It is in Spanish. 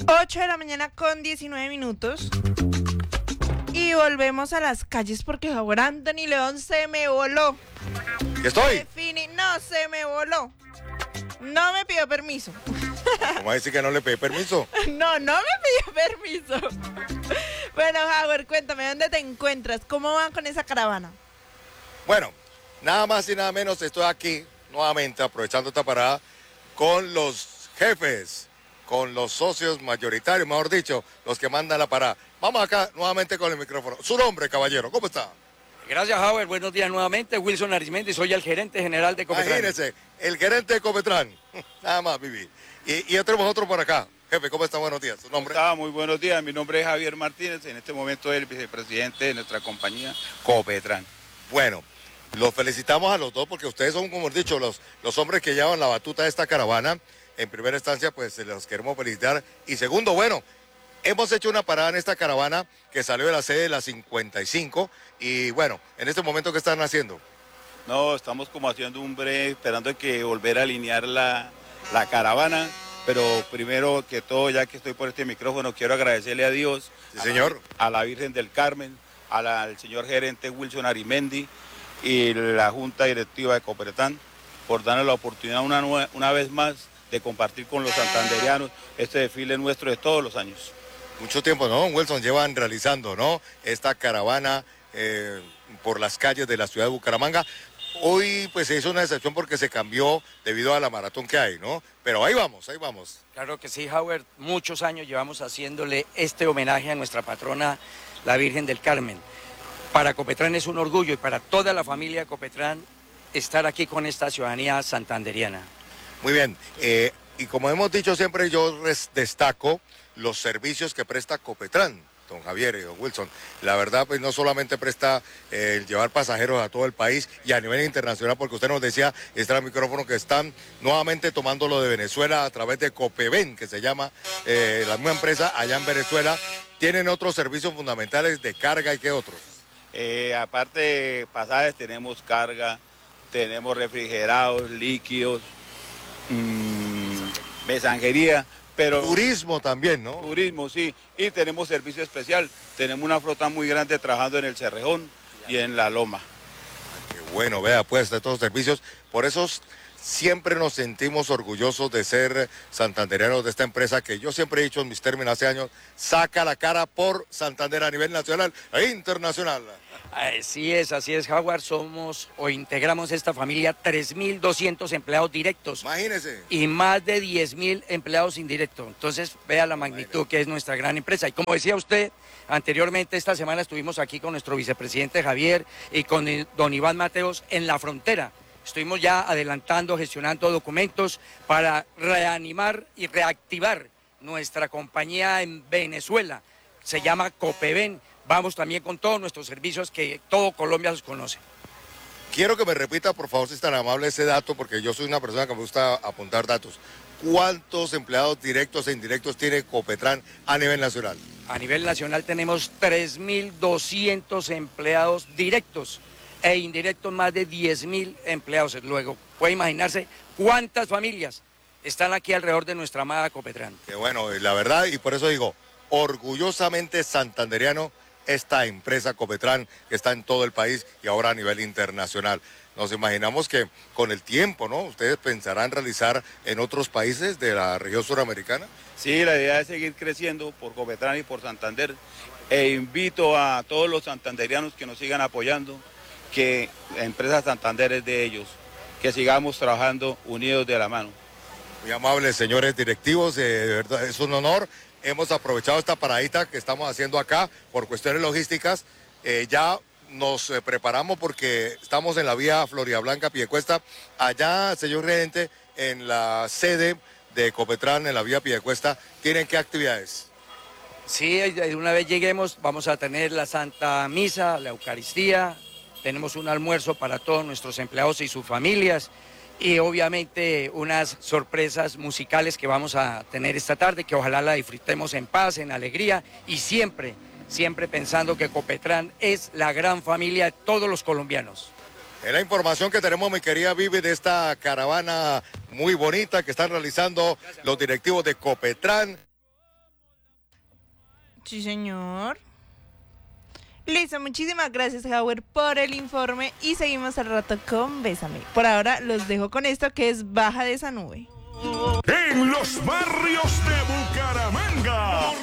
8 de la mañana con 19 minutos. Y volvemos a las calles porque ahora Anthony León se me voló. ¿Qué estoy? No, se me voló. No me pidió permiso. ¿Cómo va a decir que no le pedí permiso? No me pidió permiso. Bueno, Howard, cuéntame, ¿dónde te encuentras? ¿Cómo van con esa caravana? Bueno, nada más y nada menos estoy aquí nuevamente aprovechando esta parada con los jefes, con los socios mayoritarios, mejor dicho, los que mandan la parada. Vamos acá nuevamente con el micrófono. Su nombre, caballero, ¿cómo está? Gracias, Howard. Buenos días nuevamente. Wilson Arismendi, soy el gerente general de Copetrán. Imagínese, el gerente de Copetrán. Nada más, Vivi. Y ya tenemos otro por acá. Jefe, ¿cómo está? Buenos días. ¿Su nombre? Muy buenos días. Mi nombre es Javier Martínez. En este momento soy el vicepresidente de nuestra compañía Copetrán. Bueno, los felicitamos a los dos porque ustedes son, como he dicho, los hombres que llevan la batuta de esta caravana. En primera instancia, pues los queremos felicitar. Y segundo, bueno, hemos hecho una parada en esta caravana que salió de la sede de la 55. Y bueno, en este momento, ¿qué están haciendo? No, estamos como haciendo un breve, esperando que volver a alinear la caravana. Pero primero que todo, ya que estoy por este micrófono, quiero agradecerle a Dios, Sí, señor. a la Virgen del Carmen, al señor gerente Wilson Arismendi y la Junta Directiva de Copetrán por darnos la oportunidad una vez más de compartir con los santanderianos este desfile nuestro de todos los años. Mucho tiempo, ¿no, Wilson? Llevan realizando, ¿no? Esta caravana por las calles de la ciudad de Bucaramanga. Hoy, pues, se hizo una excepción porque se cambió debido a la maratón que hay, ¿no? Pero ahí vamos, ahí vamos. Claro que sí, Howard. Muchos años llevamos haciéndole este homenaje a nuestra patrona, la Virgen del Carmen. Para Copetrán es un orgullo y para toda la familia de Copetrán estar aquí con esta ciudadanía santanderiana. Muy bien. Y como hemos dicho siempre, yo destaco los servicios que presta Copetrán, don Javier y don Wilson. La verdad, pues no solamente presta el llevar pasajeros a todo el país y a nivel internacional, porque usted nos decía, está el micrófono, que están nuevamente tomando lo de Venezuela a través de Copeven, que se llama la misma empresa allá en Venezuela. Tienen otros servicios fundamentales de carga y qué otros. Aparte de pasajes, tenemos carga, tenemos refrigerados, líquidos, mensajería. Pero Turismo también, ¿no? Turismo, sí. Y tenemos servicio especial. Tenemos una flota muy grande trabajando en el Cerrejón y en la Loma. Qué bueno, vea, pues, de estos servicios. Por eso siempre nos sentimos orgullosos de ser santandereanos de esta empresa que yo siempre he dicho en mis términos hace años, saca la cara por Santander a nivel nacional e internacional. Así es, Howard. Somos o integramos esta familia 3.200 empleados directos. Imagínese. Y más de 10.000 empleados indirectos. Entonces, vea la magnitud que es nuestra gran empresa. Y como decía usted, anteriormente esta semana estuvimos aquí con nuestro vicepresidente Javier y con don Iván Mateos en la frontera. Estuvimos ya adelantando, gestionando documentos para reanimar y reactivar nuestra compañía en Venezuela. Se llama Copeven. Vamos también con todos nuestros servicios que todo Colombia los conoce. Quiero que me repita, por favor, si es tan amable, ese dato, porque yo soy una persona que me gusta apuntar datos. ¿Cuántos empleados directos e indirectos tiene Copetrán a nivel nacional? A nivel nacional tenemos 3.200 empleados directos e indirectos, más de 10.000 empleados. Luego, puede imaginarse cuántas familias están aquí alrededor de nuestra amada Copetrán. Que bueno, la verdad, y por eso digo, orgullosamente santanderiano, esta empresa Copetrán que está en todo el país y ahora a nivel internacional. Nos imaginamos que con el tiempo, ¿no? Ustedes pensarán realizar en otros países de la región suramericana. Sí, la idea es seguir creciendo por Copetrán y por Santander. E invito a todos los santanderianos que nos sigan apoyando, que la empresa Santander es de ellos, que sigamos trabajando unidos de la mano. Muy amables señores directivos, de verdad es un honor. Hemos aprovechado esta paradita que estamos haciendo acá por cuestiones logísticas. Ya nos preparamos porque estamos en la vía Floridablanca, Piedecuesta. Allá, señor gerente, en la sede de Copetrán, en la vía Piedecuesta, ¿tienen qué actividades? Sí, una vez lleguemos vamos a tener la Santa Misa, la Eucaristía, tenemos un almuerzo para todos nuestros empleados y sus familias. Y obviamente unas sorpresas musicales que vamos a tener esta tarde, que ojalá la disfrutemos en paz, en alegría y siempre pensando que Copetrán es la gran familia de todos los colombianos. Es la información que tenemos, mi querida Vivi, de esta caravana muy bonita que están realizando los directivos de Copetrán. Sí, señor. Listo, muchísimas gracias, Howard, por el informe y seguimos al rato con Bésame. Por ahora los dejo con esto que es Baja de esa nube. En los barrios de Bucaramanga.